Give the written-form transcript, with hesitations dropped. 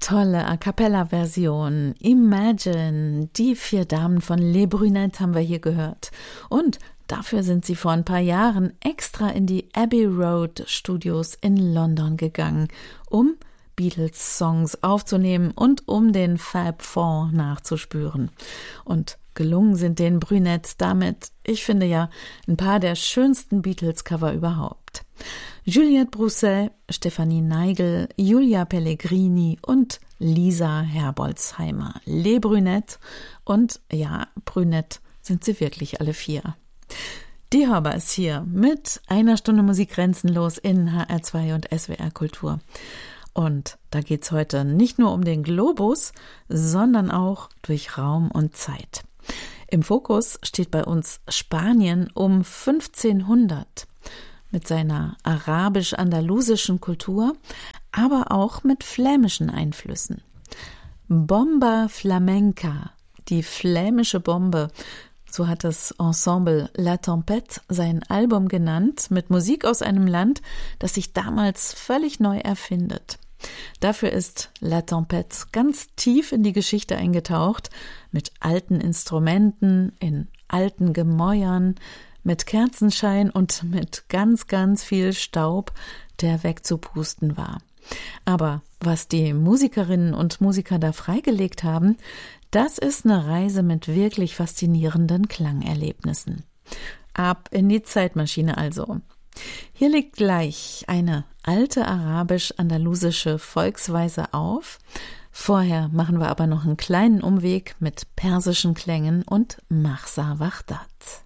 Tolle A-Cappella-Version. Imagine, die 4 Damen von Les Brunettes haben wir hier gehört. Und dafür sind sie vor ein paar Jahren extra in die Abbey Road Studios in London gegangen, um Beatles-Songs aufzunehmen und um den Fab Four nachzuspüren. Und gelungen sind den Brunettes damit, ich finde ja, ein paar der schönsten Beatles-Cover überhaupt. Juliette Brousset, Stefanie Neigel, Julia Pellegrini und Lisa Herbolzheimer. Les Brunettes und ja, Brünett sind sie wirklich alle 4. Die Hörbar ist hier mit einer Stunde Musik grenzenlos in HR2 und SWR Kultur. Und da geht's heute nicht nur um den Globus, sondern auch durch Raum und Zeit. Im Fokus steht bei uns Spanien um 1500 mit seiner arabisch-andalusischen Kultur, aber auch mit flämischen Einflüssen. Bomba Flamenca, die flämische Bombe, so hat das Ensemble La Tempête sein Album genannt, mit Musik aus einem Land, das sich damals völlig neu erfindet. Dafür ist La Tempête ganz tief in die Geschichte eingetaucht, mit alten Instrumenten, in alten Gemäuern, mit Kerzenschein und mit ganz, ganz viel Staub, der wegzupusten war. Aber was die Musikerinnen und Musiker da freigelegt haben, das ist eine Reise mit wirklich faszinierenden Klangerlebnissen. Ab in die Zeitmaschine also. Hier liegt gleich eine alte arabisch-andalusische Volksweise auf. Vorher machen wir aber noch einen kleinen Umweg mit persischen Klängen und Mahsa Wahdat.